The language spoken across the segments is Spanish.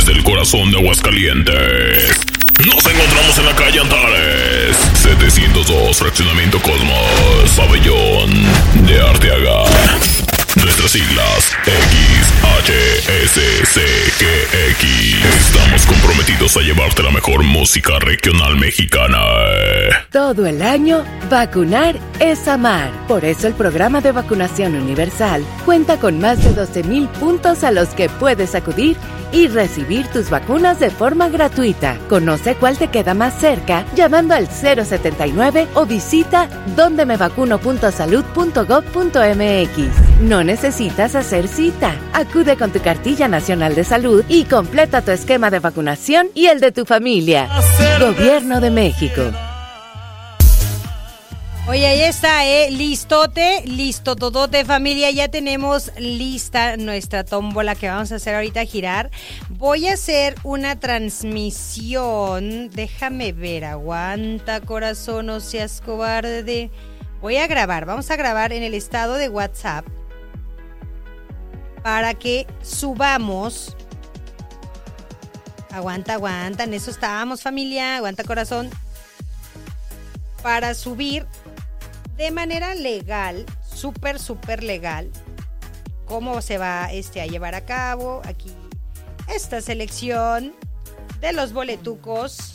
desde el corazón de Aguascalientes. Nos encontramos en la calle Antares, 702, Fraccionamiento Cosmos, Pabellón de Arteaga. Nuestras siglas XHSCGX. Estamos comprometidos a llevarte la mejor música regional mexicana. Todo el año, vacunar es amar. Por eso el programa de vacunación universal cuenta con más de 12,000 puntos a los que puedes acudir y recibir tus vacunas de forma gratuita. Conoce cuál te queda más cerca llamando al 079 o visita dondemevacuno.salud.gov.mx. No necesitas hacer cita. Acude con tu cartilla nacional de salud y completa tu esquema de vacunación y el de tu familia. Gobierno de México. Oye, ahí está, listote, listo, todote, familia. Ya tenemos lista nuestra tómbola que vamos a hacer ahorita girar. Voy a hacer una transmisión. Déjame ver, aguanta, corazón, no seas cobarde. Voy a grabar, vamos a grabar en el estado de WhatsApp para que subamos. Aguanta, en eso estábamos, familia. Aguanta, corazón. Para subir de manera legal, súper legal, cómo se va a llevar a cabo aquí esta selección de los boletucos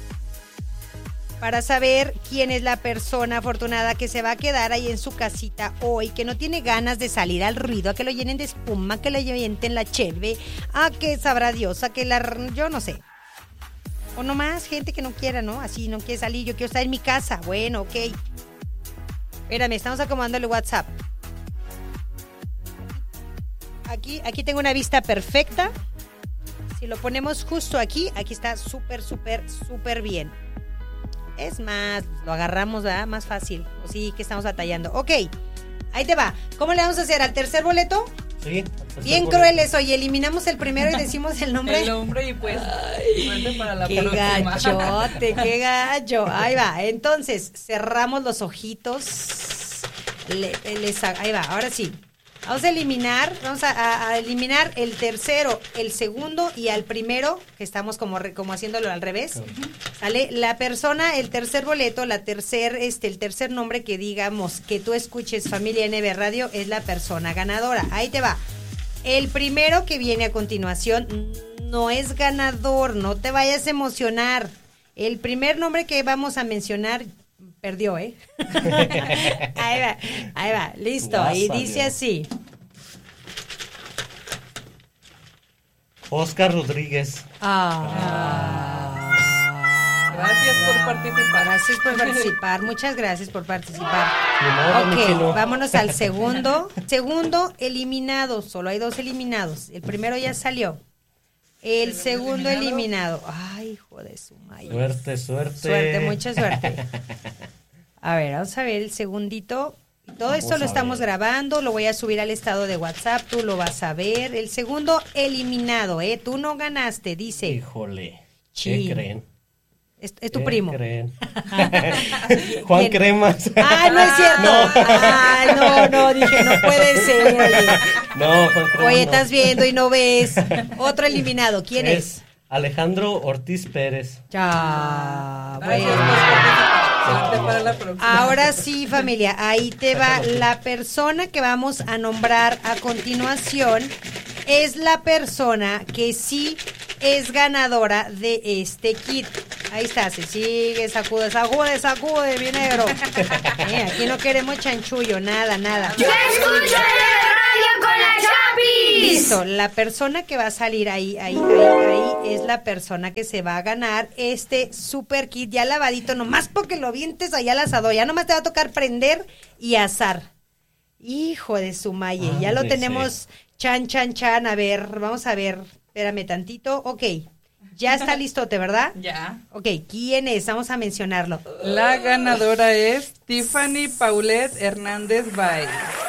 para saber quién es la persona afortunada que se va a quedar ahí en su casita hoy, que no tiene ganas de salir al ruido, a que lo llenen de espuma, que lo llenen la cheve, a que sabrá Dios, a que yo no sé. O nomás gente que no quiera, ¿no? Así no quiere salir, yo quiero estar en mi casa. Bueno, ok. Espérame, estamos acomodando el WhatsApp. Aquí tengo una vista perfecta. Si lo ponemos justo aquí está súper bien. Es más, lo agarramos, ¿verdad? Más fácil. O sí, que estamos batallando. Ok, ahí te va. ¿Cómo le vamos a hacer? ¿Al tercer boleto? Sí. Bien crueles, oye, eliminamos el primero y decimos el nombre. El nombre y pues suerte para la qué próxima. Gachote, qué gacho. Ahí va, entonces cerramos los ojitos. Ahí va, ahora sí. Vamos a eliminar el tercero, el segundo y al primero, que estamos como haciéndolo al revés. ¿Sale? La persona, el tercer boleto, el tercer nombre que digamos que tú escuches Familia NB Radio es la persona ganadora. Ahí te va. El primero que viene a continuación no es ganador, no te vayas a emocionar. El primer nombre que vamos a mencionar perdió, ¿eh? Ahí va, listo. Y dice así. Oscar Rodríguez. Gracias por participar. Gracias por participar, muchas gracias por participar. No, vámonos al segundo. Segundo eliminado, solo hay 2 eliminados. El primero ya salió. El segundo eliminado. Ay, hijo de su madre. Suerte, mucha suerte. A ver, vamos a ver el segundito. Todo esto lo estamos grabando, lo voy a subir al estado de WhatsApp, tú lo vas a ver. El segundo eliminado, tú no ganaste, dice. Híjole, ¿qué creen? Es tu primo. Creen? Juan Cremas. No es cierto. No, dije, no puede ser. No, Juan Cremas. Oye, estás viendo y no ves. Otro eliminado, ¿quién es? Alejandro Ortiz Pérez. Ya, bueno. Para la próxima. Ahora sí, familia, ahí te va. La persona que vamos a nombrar a continuación es la persona que sí es ganadora de este kit. Ahí está, se sigue, sacude, mi negro. Aquí no queremos chanchullo, nada. ¡Yo escucho radio con la Chapis! Listo, la persona que va a salir ahí es la persona que se va a ganar este super kit ya lavadito, nomás porque lo vientes allá al asador. Ya nomás te va a tocar prender y asar. Hijo de su maye, ya lo tenemos. Chan. A ver, vamos a ver. Espérame tantito. Ok, ya está listote, ¿verdad? Ya. Ok, ¿quién es? Vamos a mencionarlo. La ganadora es Tiffany Paulette Hernández Baez.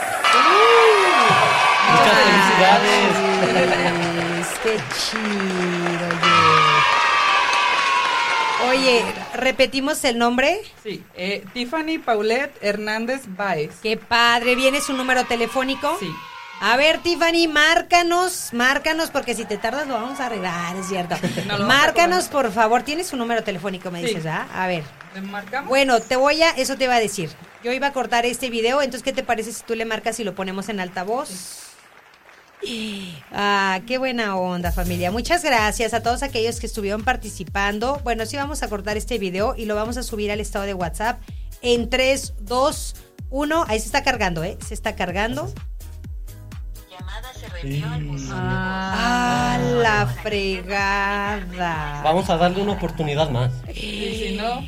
Muchas felicidades. Qué chido, Oye, ¿repetimos el nombre? Sí, Tiffany Paulette Hernández Baez. Qué padre. ¿Viene su número telefónico? Sí. A ver, Tiffany, márcanos, porque si te tardas lo vamos a arreglar, es cierto. No, Márcanos, por favor. ¿Tienes un número telefónico, me dices, ah? A ver. ¿Le marcamos? Bueno, eso te iba a decir. Yo iba a cortar este video, entonces, ¿qué te parece si tú le marcas y lo ponemos en altavoz? Ah, qué buena onda, familia. Muchas gracias a todos aquellos que estuvieron participando. Bueno, sí vamos a cortar este video y lo vamos a subir al estado de WhatsApp en 3, 2, 1. Ahí se está cargando, Se está cargando. Llamada se reenvió al buzón de voz. Ah, la fregada. Vamos a darle una oportunidad más. Y si no,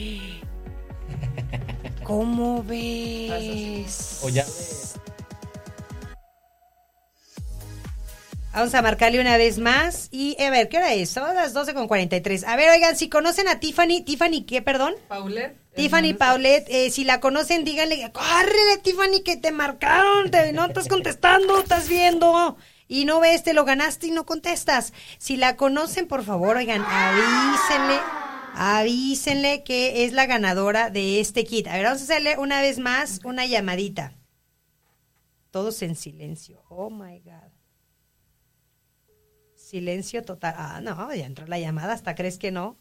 ¿Cómo ves? O ya. Vamos a marcarle una vez más. Y a ver, ¿qué hora es? Son las 12:43. A ver, oigan, si conocen a Tiffany, ¿qué, perdón? Paulette. Tiffany Paulette, si la conocen, díganle, córrele, Tiffany, que te marcaron, no estás contestando, estás viendo. Y no ves, te lo ganaste y no contestas. Si la conocen, por favor, oigan, avísenle que es la ganadora de este kit. A ver, vamos a hacerle una vez más una llamadita. Todos en silencio. Oh, my God. Silencio total. Ah, no, ya entró la llamada, hasta crees que no.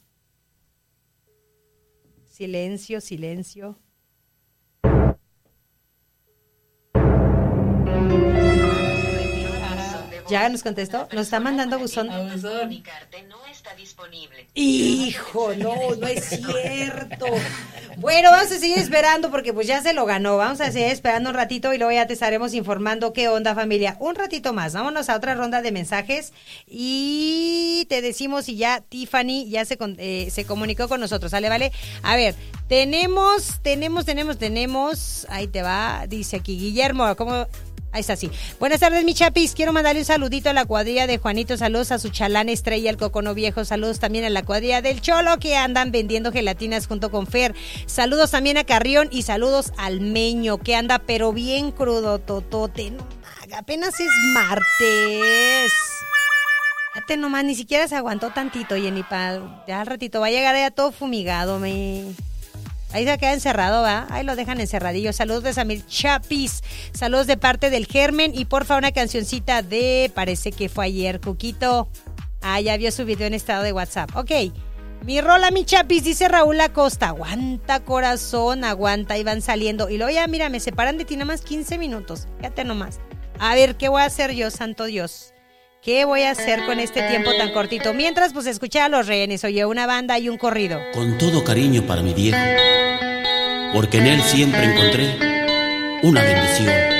Silencio, silencio. ¿Ya nos contestó? Nos está mandando buzón. Comunicarte no está disponible. Hijo, no es cierto. Bueno, vamos a seguir esperando porque pues ya se lo ganó. Vamos a seguir esperando un ratito y luego ya te estaremos informando qué onda, familia. Un ratito más, vámonos a otra ronda de mensajes y te decimos si ya Tiffany ya se comunicó con nosotros, ¿sale? ¿Vale? A ver, tenemos. Ahí te va, dice aquí Guillermo, ¿cómo? Ahí está, sí. Buenas tardes, mi chapis. Quiero mandarle un saludito a la cuadrilla de Juanito. Saludos a su chalán Estrella, el Cocono Viejo. Saludos también a la cuadrilla del Cholo, que andan vendiendo gelatinas junto con Fer. Saludos también a Carrión y saludos al Meño, que anda pero bien crudo, totote. No, apenas es martes. Fíjate nomás, ni siquiera se aguantó tantito, Jenny. Ya al ratito va a llegar ya todo fumigado, Ahí se queda encerrado, ¿va? Ahí lo dejan encerradillo. Saludos de Samir Chapis. Saludos de parte del Germen. Y porfa, una cancioncita de... Parece que fue ayer, Cuquito. Ah, ya vio su video en estado de WhatsApp. Ok. Mi rola, mi Chapis, dice Raúl Acosta. Aguanta, corazón, aguanta. Ahí van saliendo. Y luego ya, mira, me separan de ti nada más 15 minutos. Fíjate nomás. A ver, ¿qué voy a hacer yo, santo Dios? ¿Qué voy a hacer con este tiempo tan cortito? Mientras, pues, escuchar a Los Rehenes. Oye, una banda y un corrido. Con todo cariño para mi viejo, porque en él siempre encontré una bendición.